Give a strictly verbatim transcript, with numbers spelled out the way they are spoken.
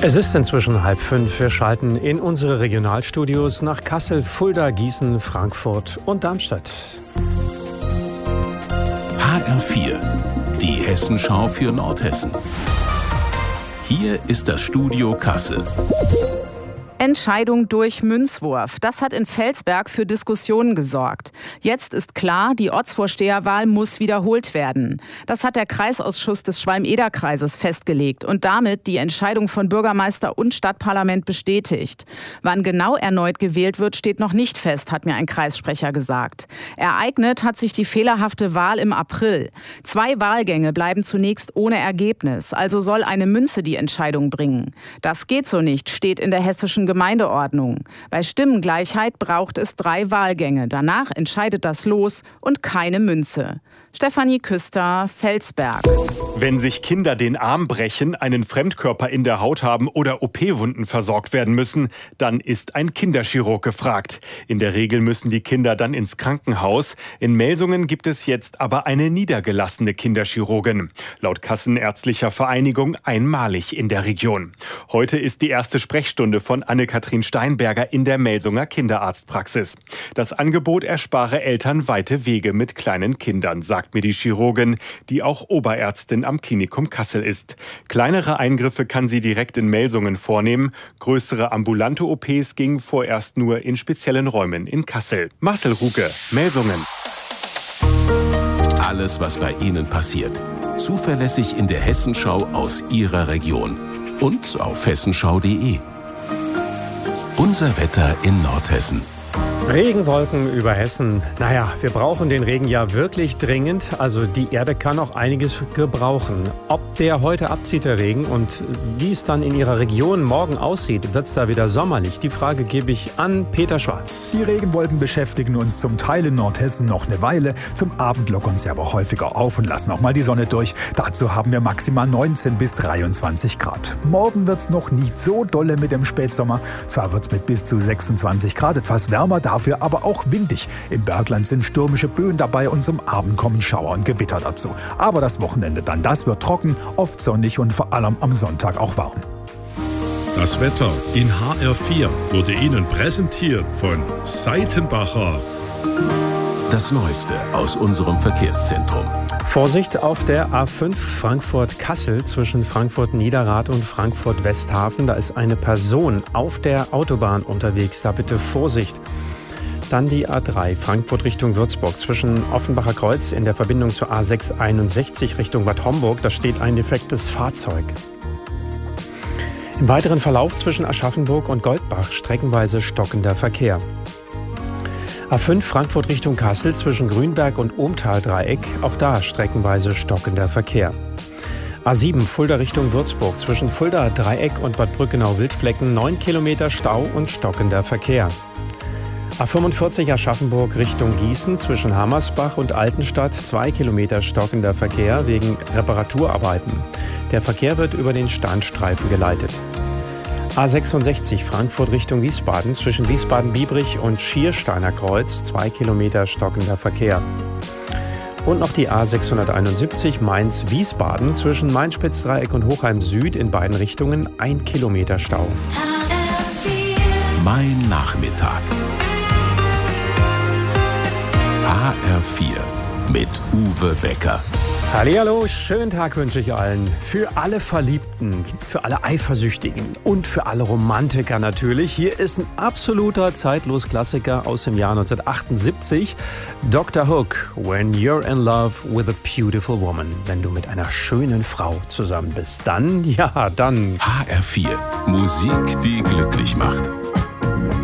Es ist inzwischen halb fünf. Wir schalten in unsere Regionalstudios nach Kassel, Fulda, Gießen, Frankfurt und Darmstadt. H R vier, die Hessenschau für Nordhessen. Hier ist das Studio Kassel. Entscheidung durch Münzwurf. Das hat in Felsberg für Diskussionen gesorgt. Jetzt ist klar, die Ortsvorsteherwahl muss wiederholt werden. Das hat der Kreisausschuss des Schwalm-Eder-Kreises festgelegt und damit die Entscheidung von Bürgermeister und Stadtparlament bestätigt. Wann genau erneut gewählt wird, steht noch nicht fest, hat mir ein Kreissprecher gesagt. Ereignet hat sich die fehlerhafte Wahl im April. Zwei Wahlgänge bleiben zunächst ohne Ergebnis, also soll eine Münze die Entscheidung bringen. Das geht so nicht, steht in der hessischen Gemeindeordnung. Bei Stimmengleichheit braucht es drei Wahlgänge. Danach entscheidet das Los und keine Münze. Stefanie Küster, Felsberg. Wenn sich Kinder den Arm brechen, einen Fremdkörper in der Haut haben oder O P-Wunden versorgt werden müssen, dann ist ein Kinderchirurg gefragt. In der Regel müssen die Kinder dann ins Krankenhaus. In Melsungen gibt es jetzt aber eine niedergelassene Kinderchirurgin. Laut Kassenärztlicher Vereinigung einmalig in der Region. Heute ist die erste Sprechstunde von Anne-Kathrin Steinberger in der Melsunger Kinderarztpraxis. Das Angebot erspare Eltern weite Wege mit kleinen Kindern, sagt mir die Chirurgin, die auch Oberärztin am Klinikum Kassel ist. Kleinere Eingriffe kann sie direkt in Melsungen vornehmen. Größere ambulante O Ps gingen vorerst nur in speziellen Räumen in Kassel. Marcel Ruge, Melsungen. Alles, was bei Ihnen passiert. Zuverlässig in der Hessenschau aus Ihrer Region. Und auf hessenschau punkt de. Unser Wetter in Nordhessen. Regenwolken über Hessen. Naja, wir brauchen den Regen ja wirklich dringend. Also die Erde kann auch einiges gebrauchen. Ob der heute abzieht, der Regen, und wie es dann in Ihrer Region morgen aussieht, wird es da wieder sommerlich? Die Frage gebe ich an Peter Schwarz. Die Regenwolken beschäftigen uns zum Teil in Nordhessen noch eine Weile. Zum Abend lockern sie aber häufiger auf und lassen auch mal die Sonne durch. Dazu haben wir maximal neunzehn bis dreiundzwanzig Grad. Morgen wird es noch nicht so dolle mit dem Spätsommer. Zwar wird es mit bis zu sechsundzwanzig Grad etwas wärmer, dafür aber auch windig. Im Bergland sind stürmische Böen dabei und zum Abend kommen Schauer und Gewitter dazu. Aber das Wochenende dann, das wird trocken, oft sonnig und vor allem am Sonntag auch warm. Das Wetter in H R vier wurde Ihnen präsentiert von Seitenbacher. Das Neueste aus unserem Verkehrszentrum. Vorsicht auf der A fünf Frankfurt-Kassel zwischen Frankfurt-Niederrad und Frankfurt-Westhafen. Da ist eine Person auf der Autobahn unterwegs. Da bitte Vorsicht. Dann die A drei Frankfurt Richtung Würzburg zwischen Offenbacher Kreuz in der Verbindung zur A sechs einundsechzig Richtung Bad Homburg. Da steht ein defektes Fahrzeug. Im weiteren Verlauf zwischen Aschaffenburg und Goldbach streckenweise stockender Verkehr. A fünf Frankfurt Richtung Kassel zwischen Grünberg und Ohmtal-Dreieck. Auch da streckenweise stockender Verkehr. A sieben Fulda Richtung Würzburg zwischen Fulda Dreieck und Bad Brückenau-Wildflecken neun Kilometer Stau und stockender Verkehr. A fünfundvierzig Aschaffenburg Richtung Gießen zwischen Hammersbach und Altenstadt zwei Kilometer stockender Verkehr wegen Reparaturarbeiten. Der Verkehr wird über den Standstreifen geleitet. A sechsundsechzig Frankfurt Richtung Wiesbaden zwischen Wiesbaden-Biebrich und Schiersteiner Kreuz zwei Kilometer stockender Verkehr. Und noch die A sechshunderteinundsiebzig Mainz-Wiesbaden zwischen Main-Spitz-Dreieck und Hochheim Süd in beiden Richtungen ein Kilometer Stau. Mein Nachmittag. H R vier mit Uwe Becker. Hallihallo, schönen Tag wünsche ich allen. Für alle Verliebten, für alle Eifersüchtigen und für alle Romantiker natürlich. Hier ist ein absoluter Zeitlos-Klassiker aus dem Jahr neunzehnhundertachtundsiebzig. Doktor Hook, When You're in Love with a Beautiful Woman. Wenn du mit einer schönen Frau zusammen bist, dann, ja, dann. H R vier, Musik, die glücklich macht.